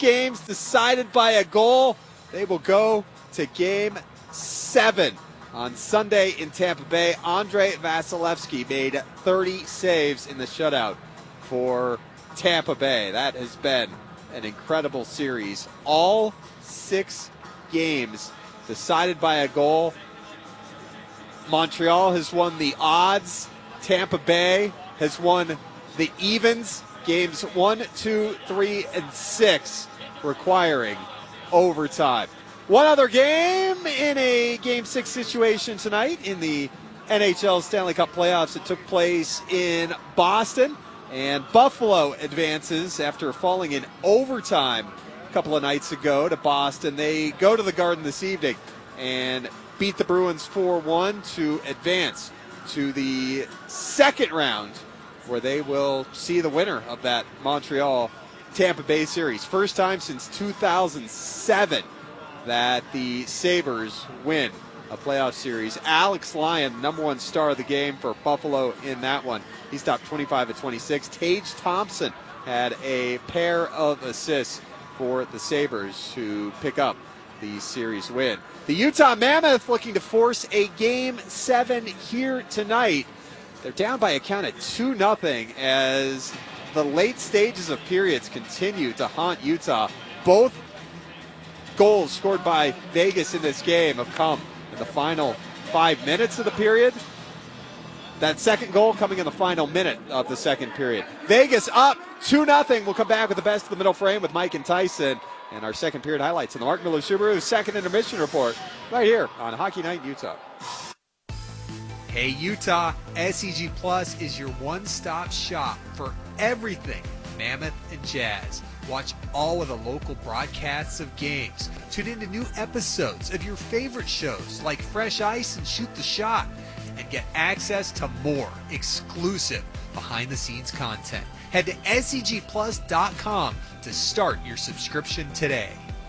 games decided by a goal. They will go to Game 7 on Sunday in Tampa Bay. Andrei Vasilevsky made 30 saves in the shutout for Tampa Bay. That has been an incredible series. All 6 games decided by a goal. Montreal has won the odds. Tampa Bay has won the evens. Games 1, 2, 3, and 6 requiring overtime. One other game in a Game 6 situation tonight in the NHL Stanley Cup playoffs. It took place in Boston, and Buffalo advances after falling in overtime a couple of nights ago to Boston. They go to the Garden this evening and beat the Bruins 4-1 to advance to the second round, where they will see the winner of that Montreal-Tampa Bay series. First time since 2007 that the Sabres win a playoff series. Alex Lyon, number 1 star of the game for Buffalo in that one. He stopped 25 of 26. Tage Thompson had a pair of assists for the Sabres to pick up the series win. The Utah Mammoth looking to force a Game 7 here tonight. They're down by a count of 2-0 as the late stages of periods continue to haunt Utah. Both goals scored by Vegas in this game have come in the final 5 minutes of the period. That second goal coming in the final minute of the second period. Vegas up 2-0. We'll come back with the best of the middle frame with Mike and Tyson and our second period highlights in the Mark Miller Subaru second intermission report right here on Hockey Night in Utah. Hey Utah, SEG Plus is your one-stop shop for everything Mammoth and Jazz. Watch all of the local broadcasts of games. Tune into new episodes of your favorite shows like Fresh Ice and Shoot the Shot. And get access to more exclusive behind-the-scenes content. Head to SEGplus.com to start your subscription today.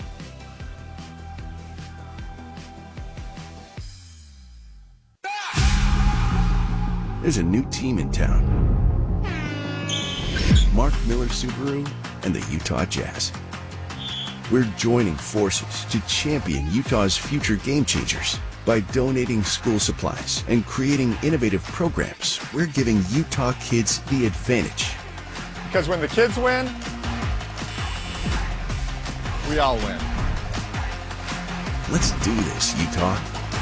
There's a new team in town. Mark Miller Subaru and the Utah Jazz. We're joining forces to champion Utah's future game changers. By donating school supplies and creating innovative programs, we're giving Utah kids the advantage. Because when the kids win, we all win. Let's do this, Utah.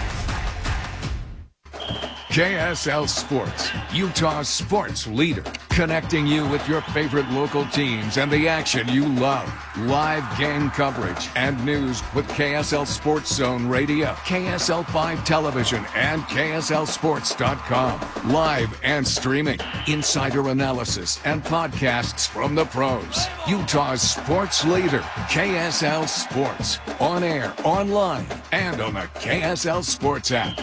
KSL Sports, Utah's sports leader, connecting you with your favorite local teams and the action you love. Live game coverage and news with KSL Sports Zone Radio, KSL 5 Television, and KSLSports.com. Live and streaming, insider analysis, and podcasts from the pros. Utah's sports leader, KSL Sports. On air, online, and on the KSL Sports app.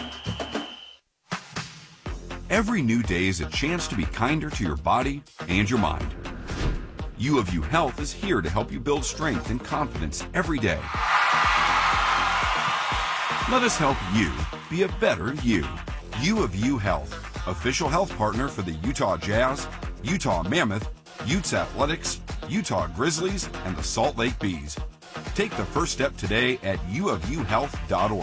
Every new day is a chance to be kinder to your body and your mind. U of U Health is here to help you build strength and confidence every day. Let us help you be a better you. U of U Health, official health partner for the Utah Jazz, Utah Mammoth, Utes Athletics, Utah Grizzlies, and the Salt Lake Bees. Take the first step today at uofuhealth.org.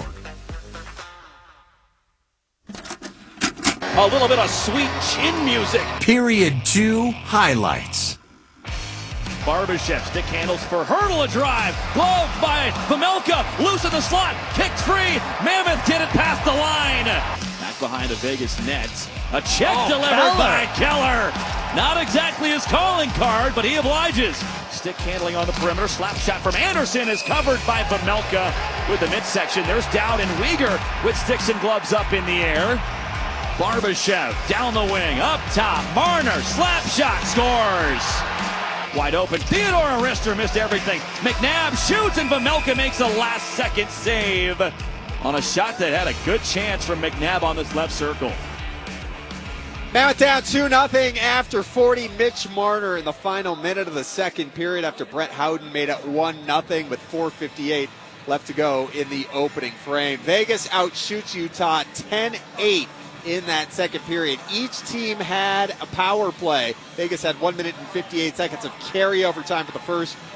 A little bit of sweet chin music. Period 2 highlights. Barbashev, stick handles for Hurdle, a drive. Glove by Vejmelka, loose in the slot, kicked free. Mammoth get it past the line. Back behind the Vegas nets. A check delivered by Keller. Not exactly his calling card, but he obliges. Stick handling on the perimeter. Slap shot from Anderson is covered by Vejmelka with the midsection. There's Dowd and Uyghur with sticks and gloves up in the air. Barbashev down the wing, up top, Marner, slap shot, scores! Wide open, Theodore Arister missed everything. McNabb shoots and Vejmelka makes a last-second save on a shot that had a good chance from McNabb on this left circle. Mammoth down 2-0 after 40. Mitch Marner in the final minute of the second period after Brett Howden made it 1-0 with 4:58 left to go in the opening frame. Vegas outshoots Utah 10-8. In that second period. Each team had a power play. Vegas had 1 minute and 58 seconds of carryover time for the first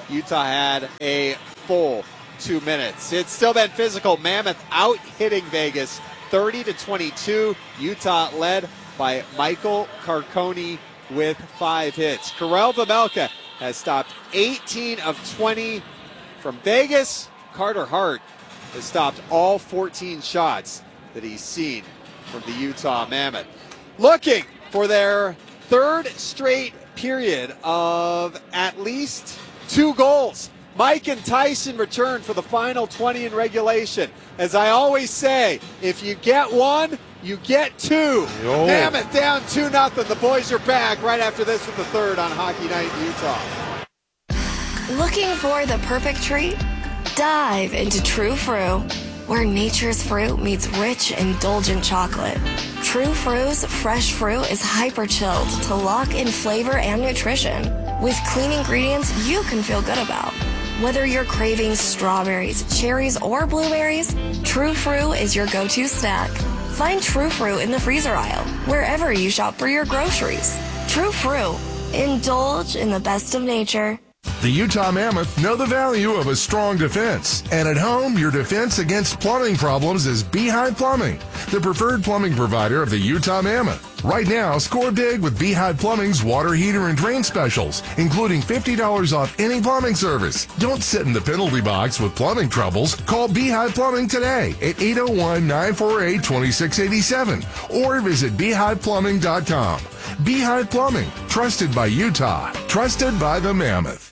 Utah had a full 2 minutes. It's still been physical. Mammoth out hitting Vegas 30-22. Utah led by Michael Carconi with 5 hits. Karel Vejmelka has stopped 18 of 20 from Vegas. Carter Hart has stopped all 14 shots that he's seen from the Utah Mammoth. Looking for their third straight period of at least 2 goals. Mike and Tyson return for the final 20 in regulation. As I always say, if you get 1, you get 2. Mammoth down 2-0. The boys are back right after this with the third on Hockey Night in Utah. Looking for the perfect treat? Dive into True Fru, where nature's fruit meets rich, indulgent chocolate. True Fru's fresh fruit is hyper-chilled to lock in flavor and nutrition, with clean ingredients you can feel good about. Whether you're craving strawberries, cherries, or blueberries, True Fru is your go-to snack. Find True Fru in the freezer aisle, wherever you shop for your groceries. True Fru. Indulge in the best of nature. The Utah Mammoth know the value of a strong defense. And at home, your defense against plumbing problems is Beehive Plumbing, the preferred plumbing provider of the Utah Mammoth. Right now, score big with Beehive Plumbing's water heater and drain specials, including $50 off any plumbing service. Don't sit in the penalty box with plumbing troubles. Call Beehive Plumbing today at 801-948-2687 or visit beehiveplumbing.com. Beehive Plumbing, trusted by Utah, trusted by the Mammoth.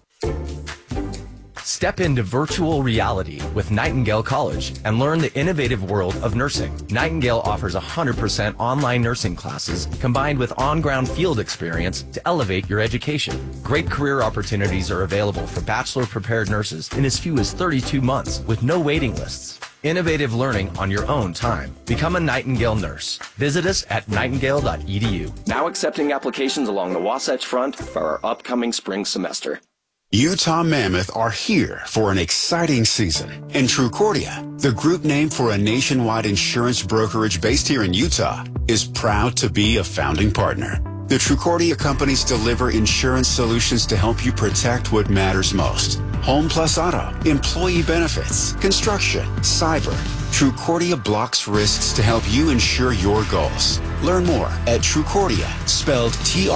Step into virtual reality with Nightingale College and learn the innovative world of nursing. Nightingale offers 100% online nursing classes combined with on-ground field experience to elevate your education. Great career opportunities are available for bachelor-prepared nurses in as few as 32 months with no waiting lists. Innovative learning on your own time. Become a Nightingale nurse. Visit us at nightingale.edu. Now accepting applications along the Wasatch Front for our upcoming spring semester. Utah Mammoth are here for an exciting season. And Trucordia, the group name for a nationwide insurance brokerage based here in Utah, is proud to be a founding partner. The Trucordia companies deliver insurance solutions to help you protect what matters most. Home plus auto, employee benefits, construction, cyber. Trucordia blocks risks to help you ensure your goals. Learn more at Trucordia, spelled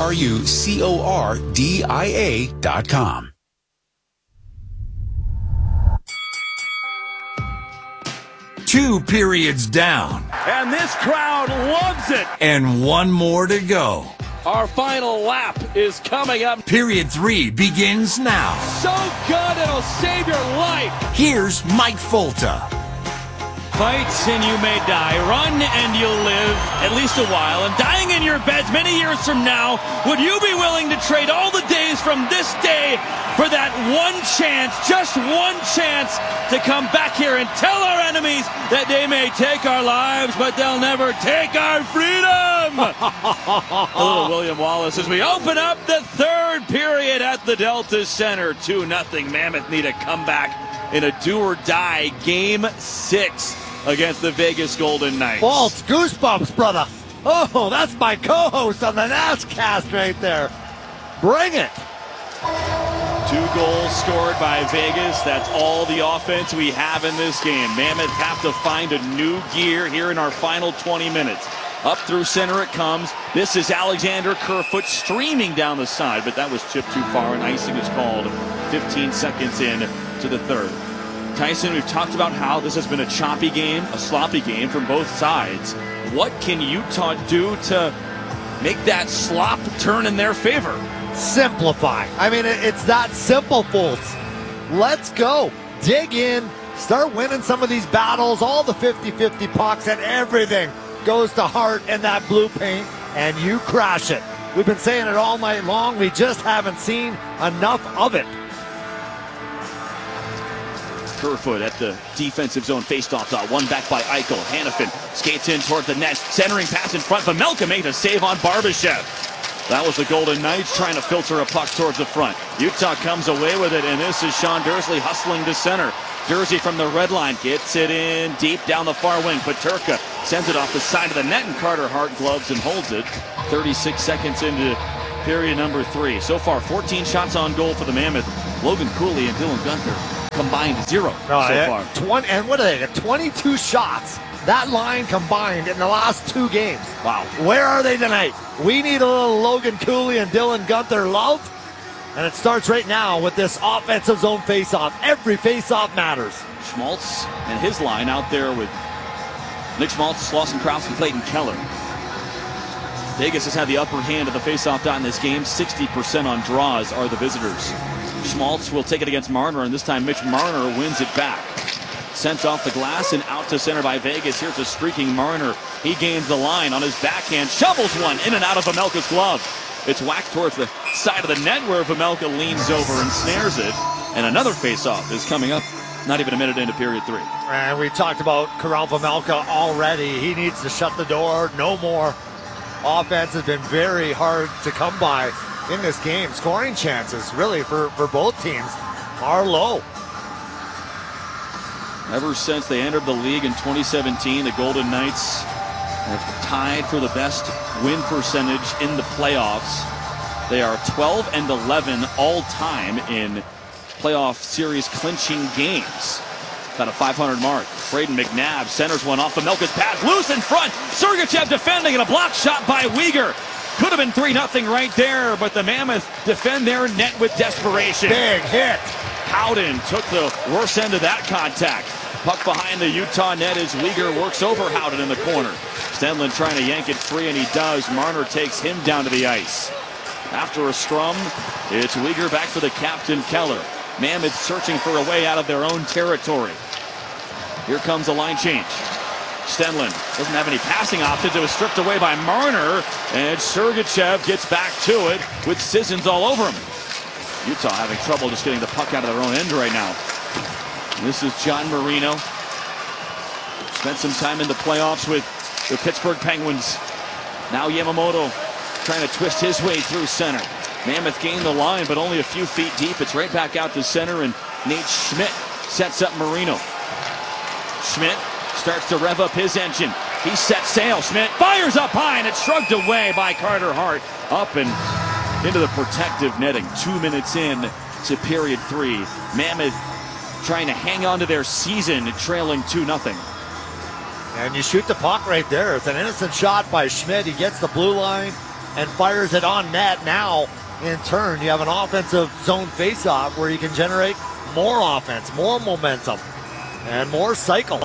TRUCORDIA.com. 2 periods down. And this crowd loves it. And 1 more to go. Our final lap is coming up. Period 3 begins now. So good, it'll save your life. Here's Mike Folta. Fights and you may die. Run and you'll live at least a while. And dying in your beds many years from now, would you be willing to trade all the days from this day for that one chance, just one chance to come back here and tell our enemies that they may take our lives, but they'll never take our freedom? A little William Wallace as we open up the third period at the Delta Center. 2-0. Mammoth need a comeback in a do-or-die Game 6 against the Vegas Golden Knights. False goosebumps, brother. Oh, that's my co-host on the Nashcast right there. Bring it. 2 goals scored by Vegas. That's all the offense we have in this game. Mammoth have to find a new gear here in our final 20 minutes. Up through center it comes. This is Alexander Kerfoot streaming down the side, but that was chipped too far, and icing is called 15 seconds in to the third. Tyson, we've talked about how this has been a choppy game, a sloppy game from both sides. What can Utah do to make that slop turn in their favor? Simplify. I mean, it's that simple, folks. Let's go. Dig in. Start winning some of these battles. All the 50-50 pucks and everything goes to Hart and that blue paint, and you crash it. We've been saying it all night long. We just haven't seen enough of it. Kerfoot at the defensive zone faceoff dot. One back by Eichel. Hanifin skates in toward the net. Centering pass in front. Vejmelka made a save on Barbashev. That was the Golden Knights trying to filter a puck towards the front. Utah comes away with it, and this is Sean Dursley hustling to center. Dursley from the red line gets it in deep down the far wing. Peterka sends it off the side of the net, and Carter Hart gloves and holds it. 36 seconds into period number 3. So far, 14 shots on goal for the Mammoth. Logan Cooley and Dylan Guenther combined 0 so far. And what are they? 22 shots. That line combined in the last 2 games. Wow. Where are they tonight? We need a little Logan Cooley and Dylan Guenther love. And it starts right now with this offensive zone faceoff. Every faceoff matters. Schmaltz and his line out there with Nick Schmaltz, Lawson Krause, and Clayton Keller. Vegas has had the upper hand of the faceoff dot in this game. 60% on draws are the visitors. Schmaltz will take it against Marner, and this time Mitch Marner wins it back. Sent off the glass and out to center by Vegas. Here's a streaking Marner. He gains the line on his backhand, shovels one in and out of Vejmelka's glove. It's whacked towards the side of the net where Vejmelka leans over and snares it. And another faceoff is coming up, not even a minute into period 3. And we talked about Karel Vejmelka already. He needs to shut the door. No more. Offense has been very hard to come by in this game. Scoring chances, really, for both teams are low. Ever since they entered the league in 2017, the Golden Knights have tied for the best win percentage in the playoffs. They are 12-11 all-time in playoff series clinching games. About a 500 mark. Braden McNabb centers one off Vejmelka's pass. Loose in front. Sergachev defending and a block shot by Weegar. Could have been 3-0 right there, but the Mammoth defend their net with desperation. Big hit. Howden took the worst end of that contact. Puck behind the Utah net as Weegar works over Howden in the corner. Stenlund trying to yank it free, and he does. Marner takes him down to the ice. After a scrum, it's Weegar back for the captain, Keller. Mammoth searching for a way out of their own territory. Here comes a line change. Stenlund doesn't have any passing options. It was stripped away by Marner, and Sergachev gets back to it with Sissons all over him. Utah having trouble just getting the puck out of their own end right now. This is John Marino. Spent some time in the playoffs with the Pittsburgh Penguins. Now Yamamoto trying to twist his way through center. Mammoth gained the line, but only a few feet deep. It's right back out to center, and Nate Schmidt sets up Marino. Schmidt starts to rev up his engine. He sets sail. Schmidt fires up high, and it's shrugged away by Carter Hart. Up and into the protective netting. 2 minutes in to period 3. Mammoth trying to hang on to their season, trailing 2-0. And you shoot the puck right there. It's an innocent shot by Schmidt. He gets the blue line and fires it on net. Now, in turn, you have an offensive zone faceoff where you can generate more offense, more momentum, and more cycles.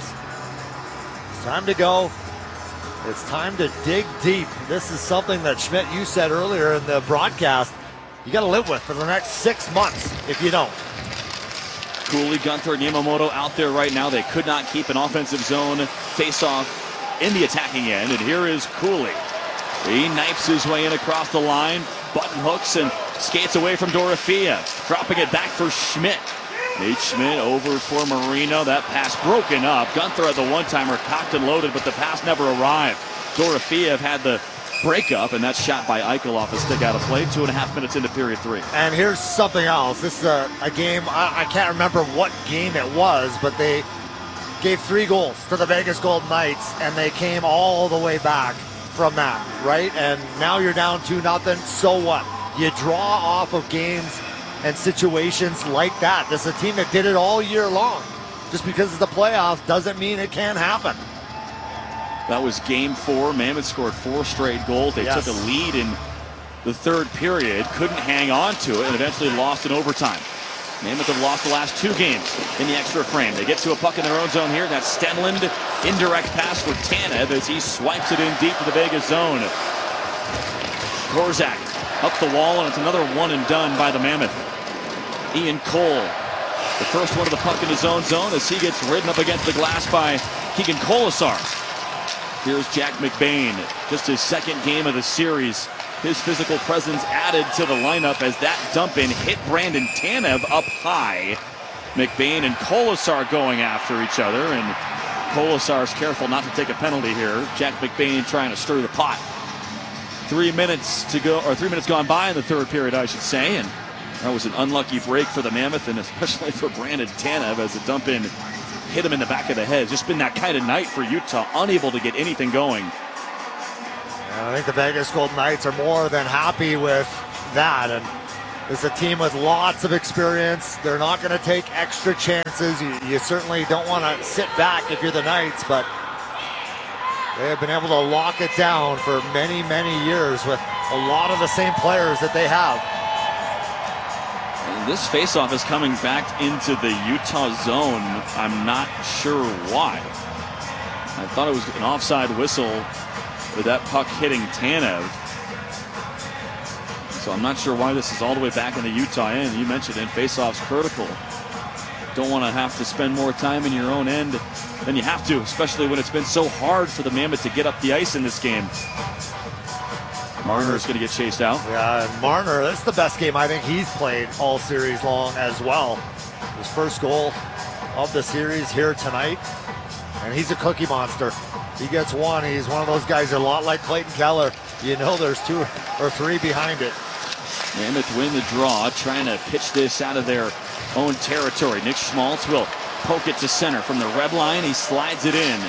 It's time to go. It's time to dig deep. This is something that Schmidt, you said earlier in the broadcast, you got to live with for the next 6 months if you don't. Cooley, Guenther, and Yamamoto out there right now. They could not keep an offensive zone face-off in the attacking end. And here is Cooley. He knifes his way in across the line, button hooks, and skates away from Dorofia. Dropping it back for Schmidt. Nate Schmidt over for Marino. That pass broken up. Guenther had the one-timer cocked and loaded, but the pass never arrived. Dorofia had the breakup, and that's shot by Eichel off a stick out of play. 2.5 minutes into period 3. And here's something else. This is a game, I can't remember what game it was, but they gave 3 goals to the Vegas Golden Knights, and they came all the way back from that, right? And now you're down 2-0, so what? You draw off of games and situations like that. This is a team that did it all year long. Just because it's the playoffs doesn't mean it can't happen. That was game 4. Mammoth scored 4 straight goals. They took a lead in the third period, couldn't hang on to it, and eventually lost in overtime. Mammoth have lost the last 2 games in the extra frame. They get to a puck in their own zone here. That's Stenlund. Indirect pass for Tanev as he swipes it in deep to the Vegas zone. Korczak up the wall, and it's another one and done by the Mammoth. Ian Cole, the first one of the puck in his own zone as he gets ridden up against the glass by Keegan Colasar. Here's Jack McBain, just his 2nd game of the series. His physical presence added to the lineup as that dump-in hit Brandon Tanev up high. McBain and Colasar going after each other, and Colasar's careful not to take a penalty here. Jack McBain trying to stir the pot. 3 minutes to go, or 3 minutes gone by in the third period, I should say, and that was an unlucky break for the Mammoth, and especially for Brandon Tanev as the dump-in hit him in the back of the head. It's just been that kind of night for Utah, unable to get anything going. And I think the Vegas Golden Knights are more than happy with that. And It's a team with lots of experience. They're not going to take extra chances. You certainly don't want to sit back if you're the Knights, but they have been able to lock it down for many, many years with a lot of the same players that they have. And this faceoff is coming back into the Utah zone. I'm not sure why. I thought it was an offside whistle with that puck hitting Tanev. So I'm not sure why this is all the way back in the Utah end. You mentioned it, faceoff's critical. Don't want to have to spend more time in your own end than you have to, especially when it's been so hard for the Mammoth to get up the ice in this game. Marner's going to get chased out. Yeah, and Marner, that's the best game I think he's played all series long as well. His first goal of the series here tonight. And he's a cookie monster. He gets one. He's one of those guys a lot like Clayton Keller. You know there's 2 or 3 behind it. Mammoth win the draw, trying to pitch this out of their own territory. Nick Schmaltz will poke it to center from the red line. He slides it in.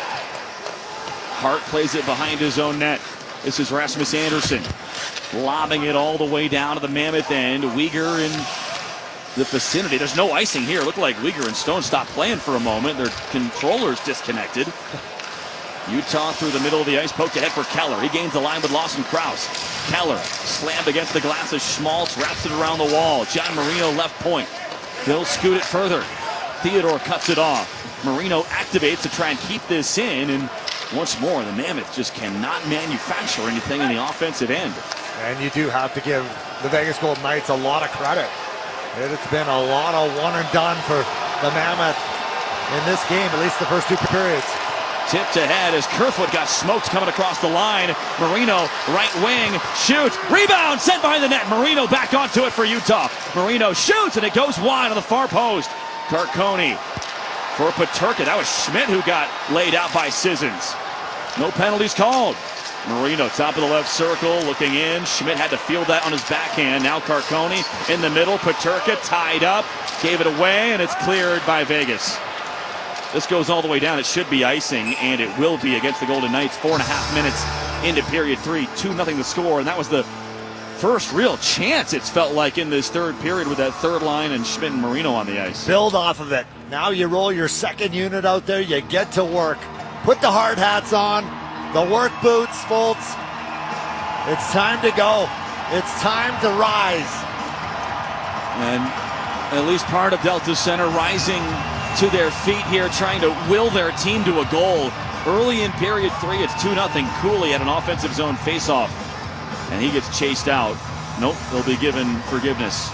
Hart plays it behind his own net. This is Rasmus Andersson lobbing it all the way down to the Mammoth end. Weegar in the vicinity. There's no icing here. Looked like Weegar and Stone stopped playing for a moment. Their controllers disconnected. Utah through the middle of the ice, poked ahead for Keller. He gains the line with Lawson Krause. Keller slammed against the glass as Schmaltz wraps it around the wall. John Marino left point. He'll scoot it further. Theodore cuts it off. Marino activates to try and keep this in, and once more, the Mammoth just cannot manufacture anything in the offensive end. And you do have to give the Vegas Golden Knights a lot of credit. It's been a lot of one and done for the Mammoth in this game, at least the first 2 periods. Tipped ahead as Kerfoot got smoked coming across the line. Marino, right wing, shoots, rebound, sent behind the net. Marino back onto it for Utah. Marino shoots, and it goes wide on the far post. Carcone for Peterka. That was Schmidt who got laid out by Sissons. No penalties called. Marino, top of the left circle, looking in. Schmidt had to field that on his backhand. Now Carcone in the middle. Peterka tied up, gave it away, and it's cleared by Vegas. This goes all the way down. It should be icing, and it will be against the Golden Knights. 4.5 minutes into period 3. 2-0 the score, and that was the first real chance it's felt like in this third period with that third line and Schmidt and Marino on the ice. Build off of it. Now you roll your second unit out there. You get to work. Put the hard hats on, the work boots, Fultz. It's time to go. It's time to rise. And at least part of Delta Center rising to their feet here, trying to will their team to a goal. Early in period 3, it's 2-0. Cooley at an offensive zone faceoff, and he gets chased out. Nope, they'll be given forgiveness.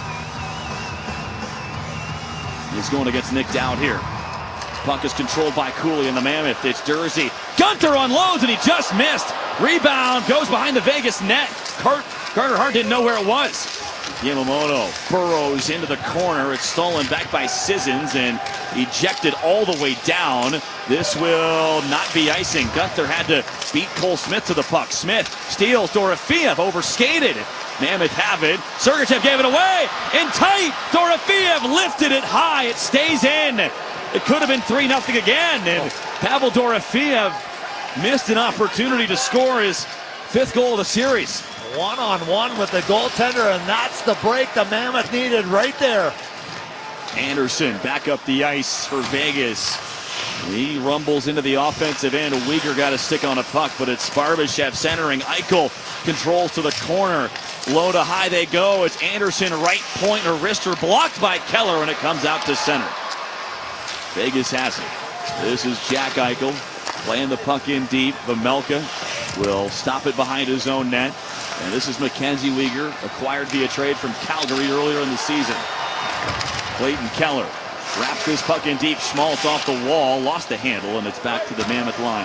He's going against Nick Dowd here. Puck is controlled by Cooley in the Mammoth. It's Jersey. Gunther unloads, and he just missed. Rebound goes behind the Vegas net. Carter Hart didn't know where it was. Yamamoto burrows into the corner. It's stolen back by Sissons and ejected all the way down. This will not be icing. Gunther had to beat Cole Smith to the puck. Smith steals. Dorofeev overskated. Mammoth have it. Sergachev gave it away. In tight. Dorofeev lifted it high. It stays in. It could have been 3-0 again. And Pavel Dorofeev missed an opportunity to score his 5th goal of the series. One-on-one with the goaltender, and that's the break the Mammoth needed right there. Anderson back up the ice for Vegas. He rumbles into the offensive end. Weegar got a stick on a puck, but it's Barbashev centering. Eichel controls to the corner. Low to high they go. It's Anderson, right point, or wrister blocked by Keller, and it comes out to center. Vegas has it. This is Jack Eichel playing the puck in deep. Vejmelka will stop it behind his own net. And this is Mackenzie Weegar, acquired via trade from Calgary earlier in the season. Clayton Keller wraps this puck in deep. Schmaltz off the wall, lost the handle, and it's back to the Mammoth line.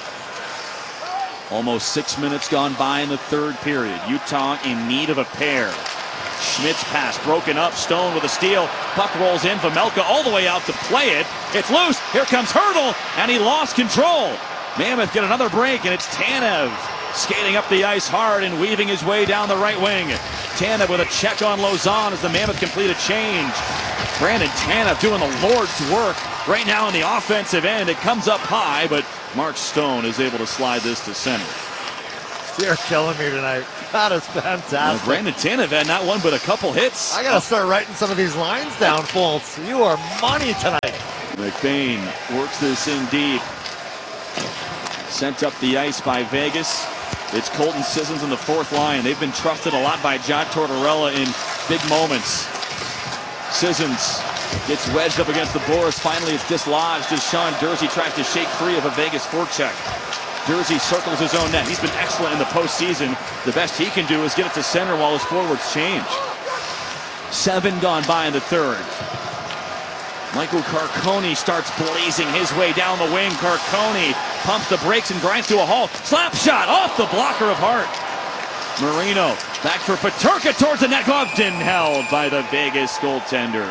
Almost 6 minutes gone by in the third period. Utah in need of a pair. Schmidt's pass broken up. Stone with a steal. Puck rolls in. Vejmelka all the way out to play it. It's loose. Here comes Hertl, and he lost control. Mammoth get another break, and it's Tanev skating up the ice hard and weaving his way down the right wing. Tanev with a check on Lauzon as the Mammoth complete a change. Brandon Tanev doing the Lord's work right now in the offensive end. It comes up high, but Mark Stone is able to slide this to center. You're killing me tonight. That is fantastic. Brandon Tanev had not one but a couple hits. I got to start writing some of these lines down, Fultz. You are money tonight. McBain works this in deep. Sent up the ice by Vegas. It's Colton Sissons in the fourth line. They've been trusted a lot by John Tortorella in big moments. Sissons gets wedged up against the boards. Finally, it's dislodged as Sean Durzi tries to shake free of a Vegas forecheck. Durzi circles his own net. He's been excellent in the postseason. The best he can do is get it to center while his forwards change. 7 gone by in the third. Michael Carcone starts blazing his way down the wing. Carcone pumps the brakes and grinds to a halt. Slap shot off the blocker of Hart. Marino back for Peterka towards the net. Gloved and held by the Vegas goaltender.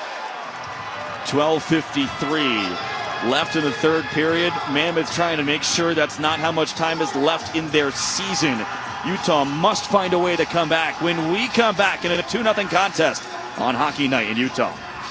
12:53 left in the third period. Mammoth trying to make sure that's not how much time is left in their season. Utah must find a way to come back when we come back in a 2-0 contest on Hockey Night in Utah.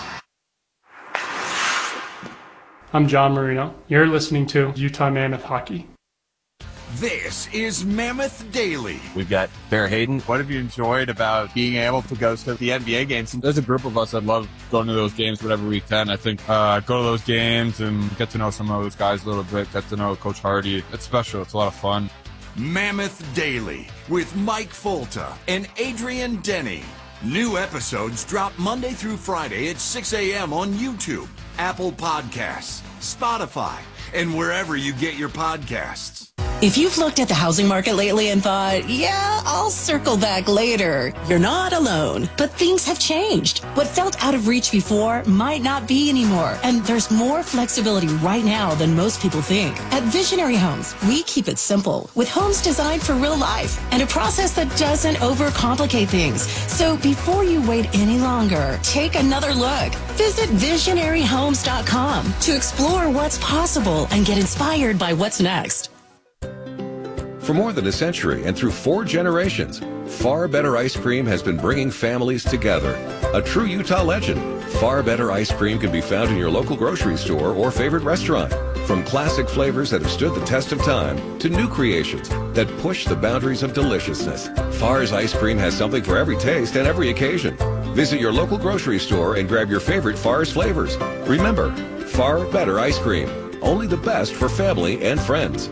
I'm John Marino. You're listening to Utah Mammoth Hockey. This is Mammoth Daily. We've got Bear Hayden. What have you enjoyed about being able to go to the NBA games? There's a group of us that love going to those games whenever we can. I think go to those games and get to know some of those guys a little bit, get to know Coach Hardy. It's special. It's a lot of fun. Mammoth Daily with Mike Folta and Adrian Denny. New episodes drop Monday through Friday at 6 a.m. on YouTube, Apple Podcasts, Spotify, and wherever you get your podcasts. If you've looked at the housing market lately and thought, yeah, I'll circle back later, you're not alone. But things have changed. What felt out of reach before might not be anymore. And there's more flexibility right now than most people think. At Visionary Homes, we keep it simple with homes designed for real life and a process that doesn't overcomplicate things. So before you wait any longer, take another look. Visit visionaryhomes.com to explore what's possible and get inspired by what's next. For more than a century and through 4 generations, Far Better Ice Cream has been bringing families together. A true Utah legend, Far Better Ice Cream can be found in your local grocery store or favorite restaurant. From classic flavors that have stood the test of time to new creations that push the boundaries of deliciousness, Far's Ice Cream has something for every taste and every occasion. Visit your local grocery store and grab your favorite Far's flavors. Remember, Far Better Ice Cream. Only the best for family and friends.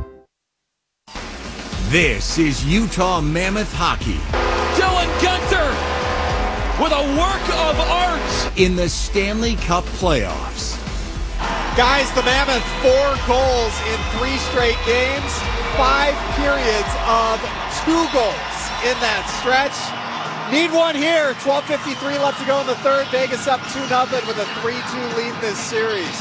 This is Utah Mammoth Hockey. Dylan Guenther with a work of art in the Stanley Cup playoffs. Guys, the Mammoth 4 goals in 3 straight games, 5 periods of 2 goals in that stretch. Need one here. 12:53 left to go in the third. Vegas up 2-0 with a 3-2 lead in this series.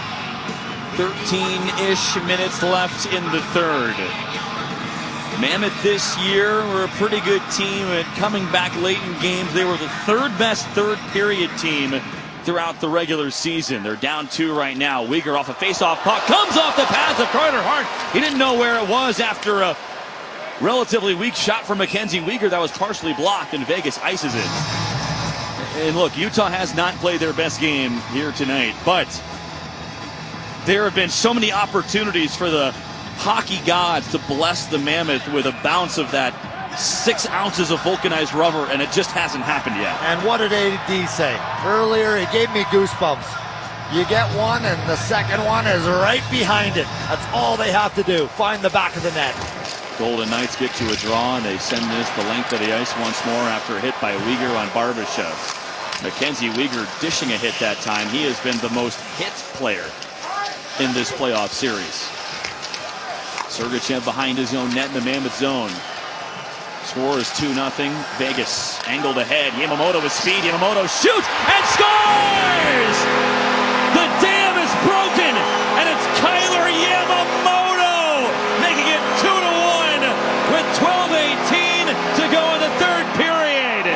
13-ish minutes left in the third. Mammoth this year were a pretty good team at coming back late in games. They were the 3rd best third period team throughout the regular season. They're down 2 right now. Uyghur off a face-off puck comes off the pads of Carter Hart. He didn't know where it was after a relatively weak shot from Mackenzie Uyghur that was partially blocked, and Vegas ices it. And look, Utah has not played their best game here tonight, but there have been so many opportunities for the hockey gods to bless the Mammoth with a bounce of that 6 ounces of vulcanized rubber, and it just hasn't happened yet. And what did AD say? Earlier, he gave me goosebumps. You get one, and the second one is right behind it. That's all they have to do. Find the back of the net. Golden Knights get to a draw, and they send this the length of the ice once more after a hit by Uyghur on Barbashev. Mackenzie Uyghur dishing a hit that time. He has been the most hit player in this playoff series. Sergachev behind his own net in the Mammoth zone. Score is 2-0. Vegas angled ahead. Yamamoto with speed. Yamamoto shoots and scores! The dam is broken, and it's Kyler Yamamoto making it 2-1 with 12:18 to go in the third period.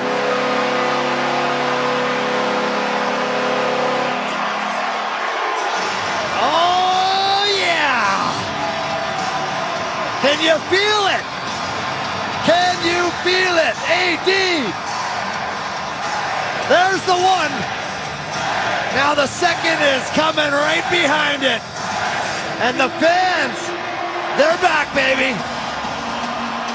Oh, yeah! Can you feel it? Can you feel it? AD! There's the one. Now the second is coming right behind it. And the fans, they're back, baby.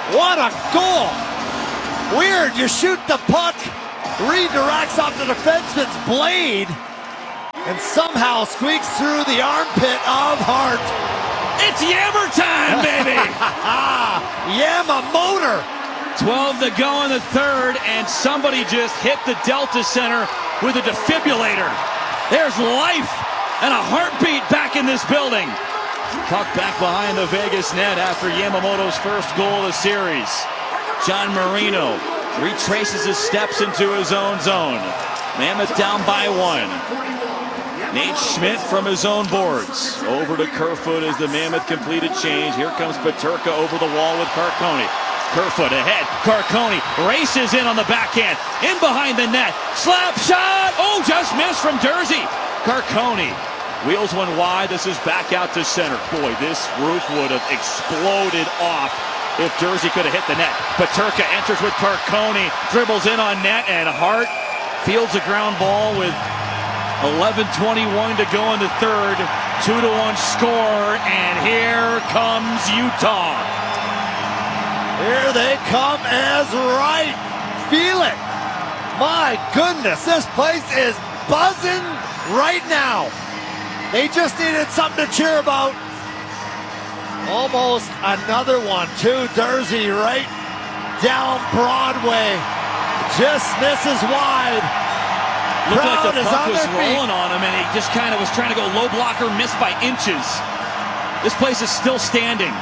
What a goal! Weird, you shoot the puck, redirects off the defenseman's blade, and somehow squeaks through the armpit of Hart. It's Yammer time, baby! Yamamoto! 12 to go in the third, and somebody just hit the Delta Center with a defibrillator. There's life and a heartbeat back in this building. Puck back behind the Vegas net after Yamamoto's first goal of the series. John Marino retraces his steps into his own zone. Mammoth down by 1. Nate Schmidt from his own boards. Over to Kerfoot as the Mammoth completed change. Here comes Peterka over the wall with Carcone. Kerfoot ahead. Carcone races in on the backhand. In behind the net. Slap shot. Oh, just missed from Durzi. Carcone wheels one wide. This is back out to center. Boy, this roof would have exploded off if Durzi could have hit the net. Peterka enters with Carcone. Dribbles in on net, and Hart fields a ground ball with 11:21 to go in the third. 2-1 score, and here comes Utah. Here they come as right. Feel it. My goodness, this place is buzzing right now. They just needed something to cheer about. Almost another one, too. Durzi right down Broadway. Just misses wide. Looked like the puck was rolling on him, and he just kind of was trying to go low blocker, missed by inches. This place is still standing.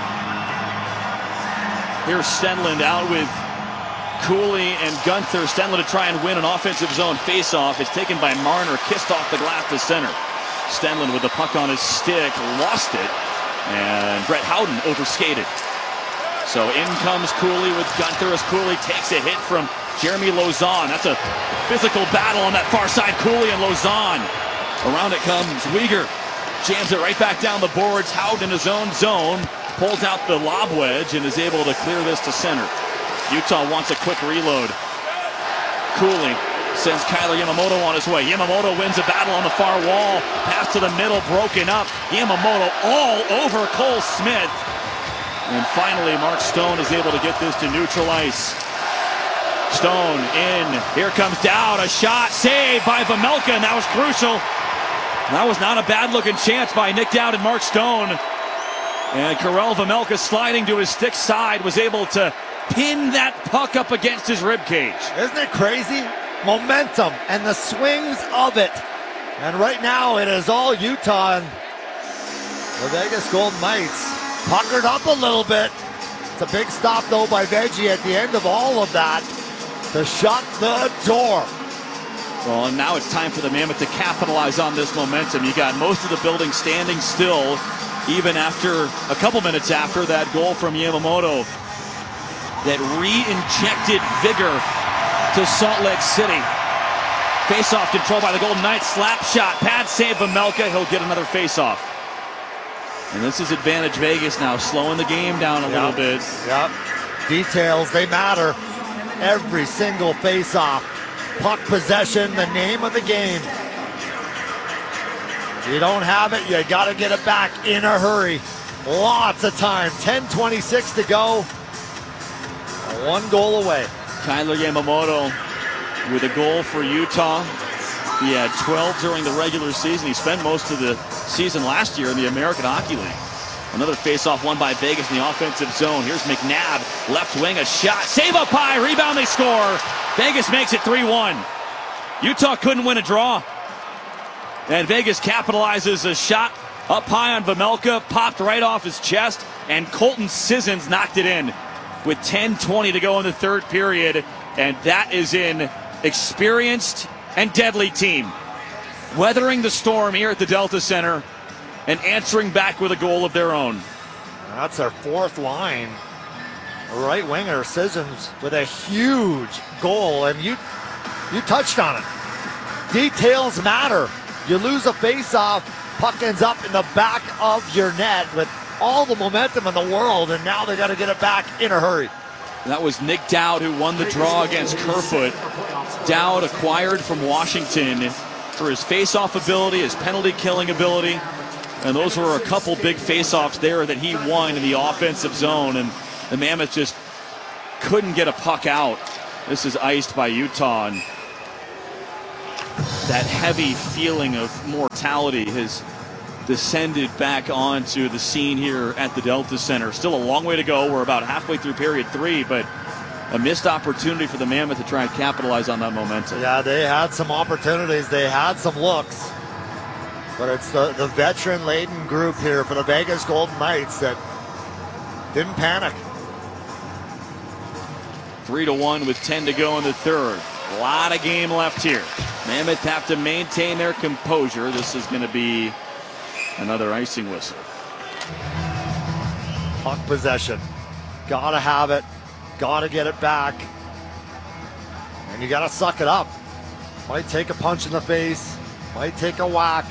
Here's Stenlund out with Cooley and Gunther. Stenlund to try and win an offensive zone faceoff. It's taken by Marner, kissed off the glass to center. Stenlund with the puck on his stick, lost it, and Brett Howden overskated. So in comes Cooley with Gunther as Cooley takes a hit from Jeremy Lauzon. That's a physical battle on that far side. Cooley and Lauzon. Around it comes Weegar. Jams it right back down the boards. Howden in his own zone. Pulls out the lob wedge and is able to clear this to center. Utah wants a quick reload. Cooley sends Kyler Yamamoto on his way. Yamamoto wins a battle on the far wall. Pass to the middle, broken up. Yamamoto all over Cole Smith. And finally, Mark Stone is able to get this to neutral ice. Stone in. Here comes Dowd. A shot saved by Vejmelka, and that was crucial. That was not a bad-looking chance by Nick Dowd and Mark Stone. And Karel Vejmelka, sliding to his stick side, was able to pin that puck up against his ribcage. Isn't it crazy? Momentum and the swings of it. And right now it is all Utah, and the Vegas Golden Knights puckered up a little bit. It's a big stop though by Veggie at the end of all of that to shut the door. Well, and now it's time for the Mammoth to capitalize on this momentum. You got most of the building standing still, even after a couple minutes after that goal from Yamamoto that re-injected vigor to Salt Lake City. Face-off control by the Golden Knights. Slap shot, pad save Vejmelka. He'll get another face-off. And this is advantage Vegas now, slowing the game down a little bit. Yep. Details, they matter. Every single face-off. Puck possession, the name of the game. You don't have it, you got to get it back in a hurry. Lots of time. 10:26 to go. One goal away. Kyler Yamamoto with a goal for Utah. He had 12 during the regular season. He spent most of the season last year in the American Hockey League. Another face-off won by Vegas in the offensive zone. Here's McNabb, left wing, a shot. Save up high, rebound, they score. Vegas makes it 3-1. Utah couldn't win a draw. And Vegas capitalizes a shot up high on Vejmelka, popped right off his chest, and Colton Sissons knocked it in with 10:20 to go in the third period. And that is an experienced and deadly team, weathering the storm here at the Delta Center and answering back with a goal of their own. That's our fourth line. Right winger Sissons with a huge goal, and you touched on it. Details matter. You lose a face-off, puck ends up in the back of your net with all the momentum in the world, and now they got to get it back in a hurry. That was Nick Dowd who won the draw against Kerfoot. Dowd acquired from Washington for his face-off ability, his penalty-killing ability, and those were a couple big face-offs there that he won in the offensive zone, and the Mammoth just couldn't get a puck out. This is iced by Utah, and that heavy feeling of mortality has descended back onto the scene here at the Delta Center. Still a long way to go. We're about halfway through period 3, but a missed opportunity for the Mammoth to try and capitalize on that momentum. Yeah, they had some opportunities. They had some looks. But it's the veteran-laden group here for the Vegas Golden Knights that didn't panic. 3-1 with 10 to go in the third. A lot of game left here. Mammoth have to maintain their composure. This is going to be another icing whistle. Puck possession. Gotta have it. Gotta get it back. And you gotta suck it up. Might take a punch in the face. Might take a whack.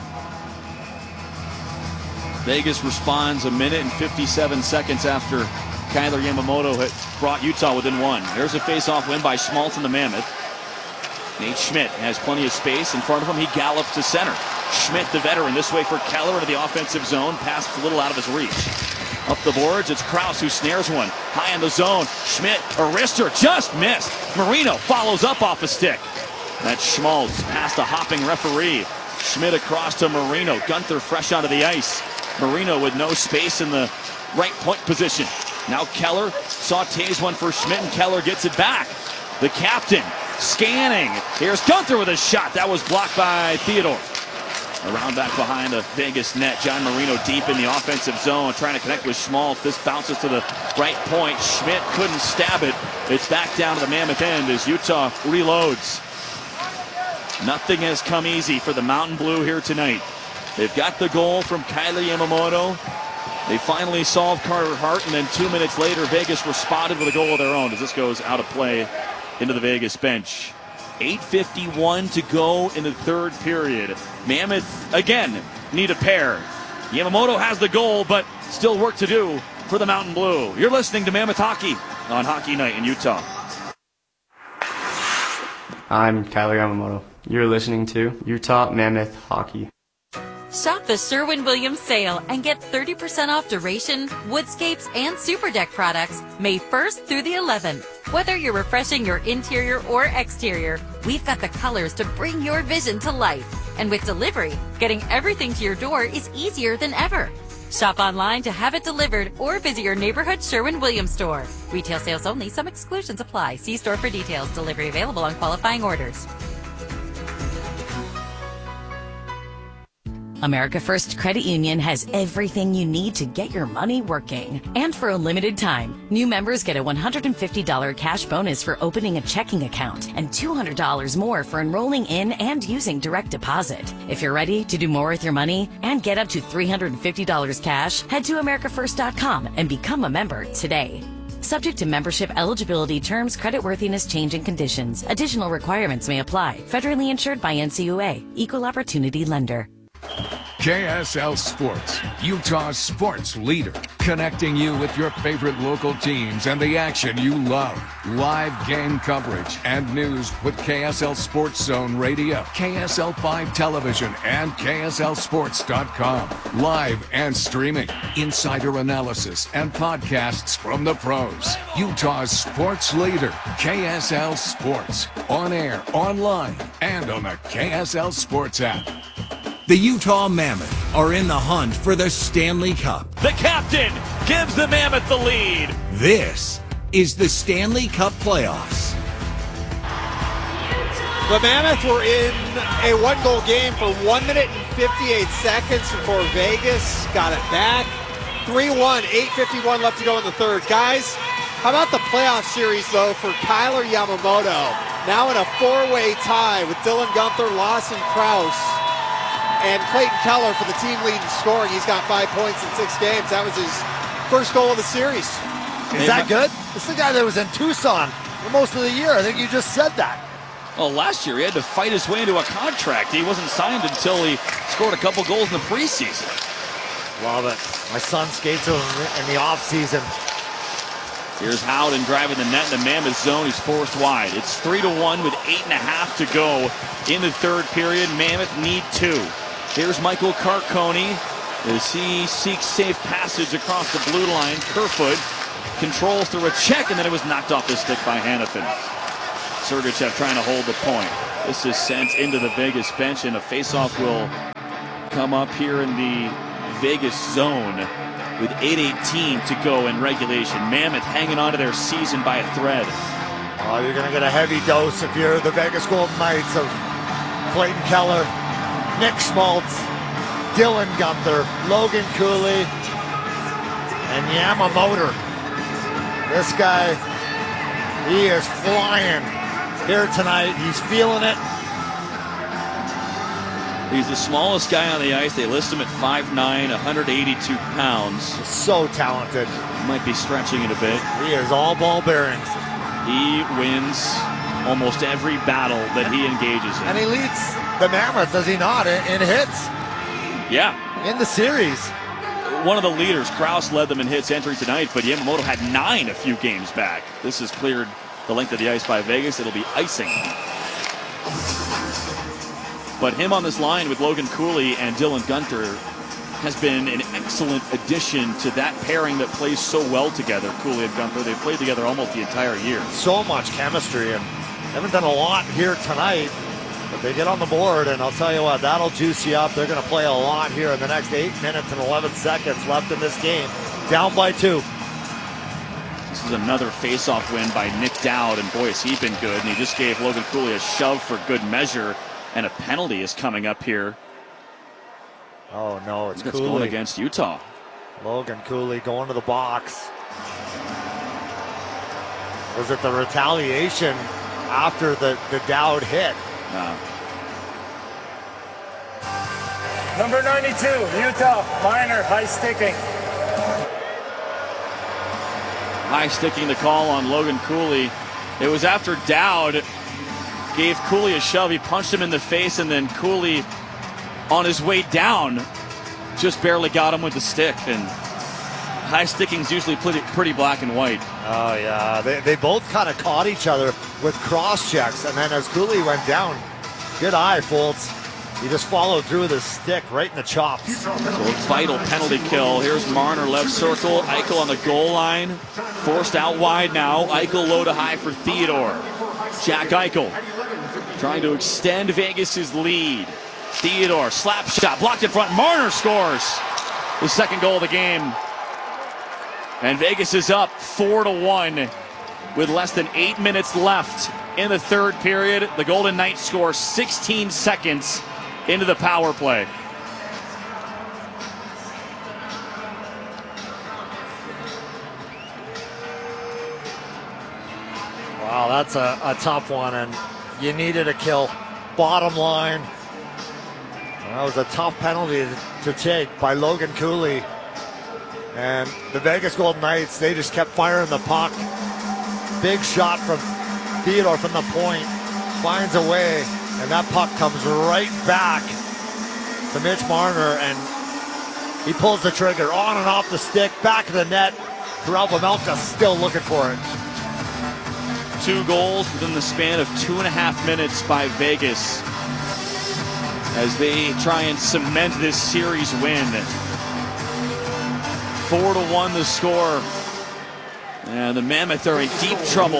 Vegas responds a minute and 57 seconds after Kyler Yamamoto had brought Utah within one. There's a face-off win by Schmaltz and the Mammoth. Nate Schmidt has plenty of space in front of him. He gallops to center. Schmidt, the veteran, this way for Keller into the offensive zone. Pass a little out of his reach. Up the boards, it's Krause who snares one. High in the zone. Schmidt, a wrister, just missed. Marino follows up off a stick. That's Schmaltz past a hopping referee. Schmidt across to Marino. Gunther fresh onto the ice. Marino with no space in the right point position. Now Keller sautés one for Schmidt, and Keller gets it back. The captain scanning. Here's Gunther with a shot. That was blocked by Theodore. Around back behind the Vegas net. John Marino deep in the offensive zone, trying to connect with Schmaltz. This bounces to the right point. Schmidt couldn't stab it. It's back down to the Mammoth end as Utah reloads. Nothing has come easy for the Mountain Blue here tonight. They've got the goal from Kyler Yamamoto. They finally solved Carter Hart, and then 2 minutes later, Vegas responded with a goal of their own as this goes out of play into the Vegas bench. 8:51 to go in the third period. Mammoth, again, need a pair. Yamamoto has the goal, but still work to do for the Mountain Blue. You're listening to Mammoth Hockey on Hockey Night in Utah. I'm Kyler Yamamoto. You're listening to Utah Mammoth Hockey. Shop the Sherwin-Williams sale and get 30% off Duration, Woodscapes, and Super Deck products May 1st through the 11th. Whether you're refreshing your interior or exterior, we've got the colors to bring your vision to life. And with delivery, getting everything to your door is easier than ever. Shop online to have it delivered or visit your neighborhood Sherwin-Williams store. Retail sales only. Some exclusions apply. See store for details. Delivery available on qualifying orders. America First Credit Union has everything you need to get your money working. And for a limited time, new members get a $150 cash bonus for opening a checking account and $200 more for enrolling in and using direct deposit. If you're ready to do more with your money and get up to $350 cash, head to americafirst.com and become a member today. Subject to membership eligibility, terms, creditworthiness, changing conditions. Additional requirements may apply. Federally insured by NCUA. Equal Opportunity Lender. KSL Sports, Utah's sports leader, connecting you with your favorite local teams and the action you love. Live game coverage and news with KSL Sports Zone Radio, KSL 5 Television, and KSLSports.com. Live and streaming, insider analysis, and podcasts from the pros. Utah's sports leader, KSL Sports. On air, online, and on the KSL Sports app. The Utah Mammoth are in the hunt for the Stanley Cup. The captain gives the Mammoth the lead. This is the Stanley Cup playoffs. The Mammoth were in a one-goal game for 1 minute and 58 seconds before Vegas got it back. 3-1, 8:51 left to go in the third. Guys, how about the playoff series, though, for Kyler Yamamoto? Now in a four-way tie with Dylan Gunther, Lawson Krause, and Clayton Keller for the team lead in scoring. He's got 5 points in 6 games. That was his first goal of the series. Is that good? This is the guy that was in Tucson for most of the year. I think you just said that. Well, last year he had to fight his way into a contract. He wasn't signed until he scored a couple goals in the preseason. Love it. My son skates in the offseason. Here's Howden driving the net in the Mammoth zone. He's forced wide. It's 3-1 with 8.5 to go in the third period. Mammoth need 2. Here's Michael Carcone as he seeks safe passage across the blue line. Kerfoot controls through a check, and then it was knocked off the stick by Hanifin. Sergachev trying to hold the point. This is sent into the Vegas bench, and a faceoff will come up here in the Vegas zone with 8:18 to go in regulation. Mammoth hanging on to their season by a thread. Oh, you're going to get a heavy dose if you're the Vegas Golden Knights of Clayton Keller, Nick Schmaltz, Dylan Guenther, Logan Cooley, and Yamamoto. This guy, he is flying here tonight. He's feeling it. He's the smallest guy on the ice. They list him at 5'9", 182 pounds. So talented. Might be stretching it a bit. He is all ball bearings. He wins almost every battle that he engages in. And he leads the Mammoth, does he not, in hits? Yeah. In the series. One of the leaders, Krause, led them in hits entering tonight, but Yamamoto had 9 a few games back. This has cleared the length of the ice by Vegas. It'll be icing. But him on this line with Logan Cooley and Dylan Guenther has been an excellent addition to that pairing that plays so well together, Cooley and Guenther. They've played together almost the entire year. So much chemistry, and haven't done a lot here tonight, but they get on the board, and I'll tell you what, that'll juice you up. They're going to play a lot here in the next 8 minutes and 11 seconds left in this game. Down by 2. This is another face-off win by Nick Dowd, and boy, has he been good. And he just gave Logan Cooley a shove for good measure, and a penalty is coming up here. Oh, no, it's Cooley. Cooley Going against Utah. Logan Cooley going to the box. Was it the retaliation after the Dowd hit? Number 92, Utah, minor, high sticking. High sticking the call on Logan Cooley. It was after Dowd gave Cooley a shove. He punched him in the face, and then Cooley, on his way down, just barely got him with the stick. And high sticking is usually pretty black and white. Oh, yeah. They both kind of caught each other with cross checks. And then as Cooley went down, good eye, Fultz. He just followed through with his stick right in the chops. So a vital penalty kill. Here's Marner, left circle. Eichel on the goal line. Forced out wide now. Eichel low to high for Theodore. Jack Eichel trying to extend Vegas' lead. Theodore, slap shot, blocked in front. Marner scores the second goal of the game. And Vegas is up 4-1 with less than 8 minutes left in the third period. The Golden Knights score 16 seconds into the power play. Wow, that's a tough one, and you needed a kill. Bottom line, that was a tough penalty to take by Logan Cooley. And the Vegas Golden Knights, they just kept firing the puck. Big shot from Theodore from the point, finds a way, and that puck comes right back to Mitch Marner, and he pulls the trigger on and off the stick, back of the net. Karel Vejmelka still looking for it. 2 goals within the span of 2.5 minutes by Vegas as they try and cement this series win. 4-1 the score. And the Mammoth are in deep trouble.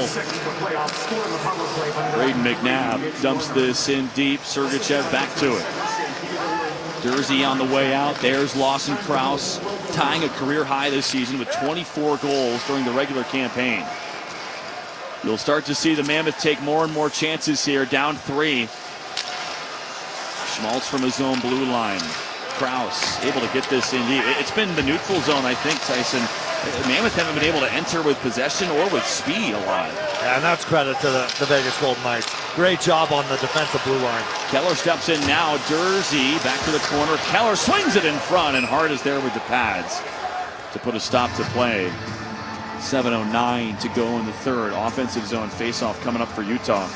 Braden McNabb dumps this in deep. Sergachev back to it. Jersey on the way out. There's Lawson Krause, tying a career high this season with 24 goals during the regular campaign. You'll start to see the Mammoth take more and more chances here, down 3. Schmaltz from his own blue line. Krause able to get this in deep. It's been the neutral zone, I think, Tyson. Mammoth haven't been able to enter with possession or with speed a lot. Yeah, and that's credit to the Vegas Golden Knights. Great job on the defensive blue line. Keller steps in now. Jersey back to the corner. Keller swings it in front, and Hart is there with the pads to put a stop to play. 7:09 to go in the third. Offensive zone faceoff coming up for Utah.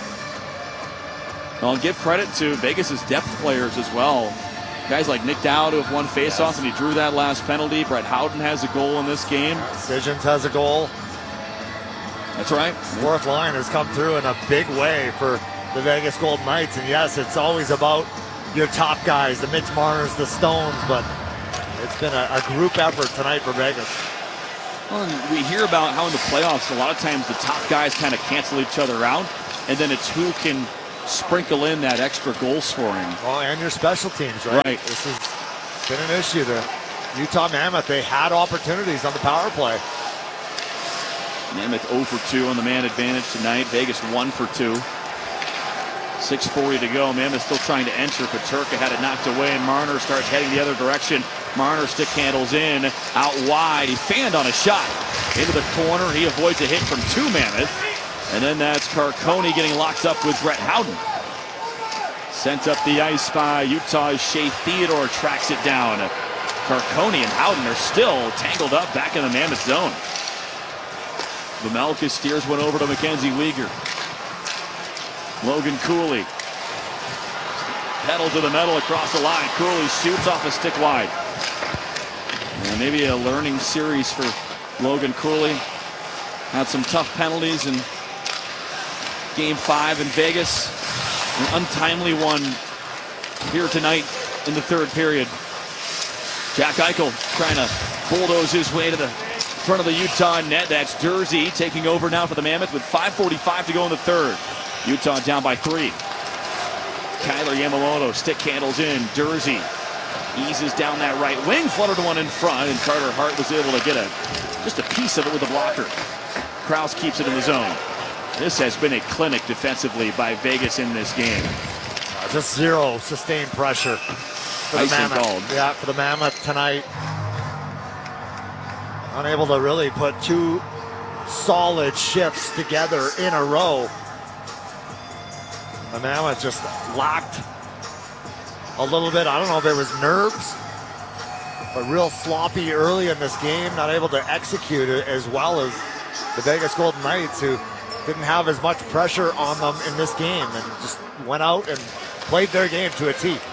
I'll give credit to Vegas' depth players as well. Guys like Nick Dowd who have won faceoffs, and he drew that last penalty. Brett Howden has a goal in this game. Sijens has a goal. That's right. Fourth line has come through in a big way for the Vegas Golden Knights. And yes, it's always about your top guys, the Mitch Marners, the Stones, but it's been a group effort tonight for Vegas. Well, we hear about how in the playoffs, a lot of times the top guys kind of cancel each other out, and then it's who can sprinkle in that extra goal scoring. Oh, and your special teams, right? Right. This has been an issue. The Utah Mammoth, they had opportunities on the power play. Mammoth 0 for 2 on the man advantage tonight. Vegas 1 for 2. 6:40 to go. Mammoth still trying to enter. Peterka had it knocked away, and Marner starts heading the other direction. Marner stick handles in, out wide. He fanned on a shot into the corner. He avoids a hit from 2 Mammoth. And then that's Carcone getting locked up with Brett Howden. Sent up the ice by Utah's Shea Theodore, tracks it down. Carcone and Howden are still tangled up back in the Mammoth zone. Vejmelka steers one over to Mackenzie Weegar. Logan Cooley. Pedal to the metal across the line. Cooley shoots off a stick wide. And maybe a learning series for Logan Cooley. Had some tough penalties in Game 5 in Vegas. An untimely one here tonight in the third period. Jack Eichel trying to bulldoze his way to the front of the Utah net. That's Jersey taking over now for the Mammoth with 5:45 to go in the third. Utah down by 3. Kyler Yamamoto stick handles in. Jersey eases down that right wing, fluttered one in front, and Carter Hart was able to get just a piece of it with the blocker. Krause keeps it in the zone. This has been a clinic defensively by Vegas in this game. Just zero sustained pressure for the Mammoth. Called. Yeah, for the Mammoth tonight. Unable to really put 2 solid shifts together in a row. The Mammoth just lacked a little bit. I don't know if it was nerves, but real sloppy early in this game. Not able to execute it as well as the Vegas Golden Knights, who didn't have as much pressure on them in this game and just went out and played their game to a T.